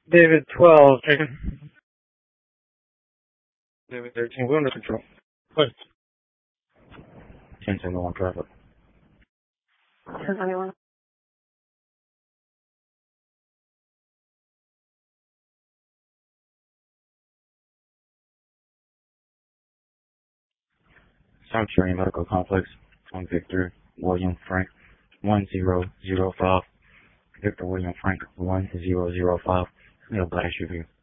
David 12, taken. David 13, we're under control. What? 10-1 traffic. 10-21. Sanctuary Medical Complex on Victor William Frank 1005. Victor William Frank 1005. Neil Blash Review.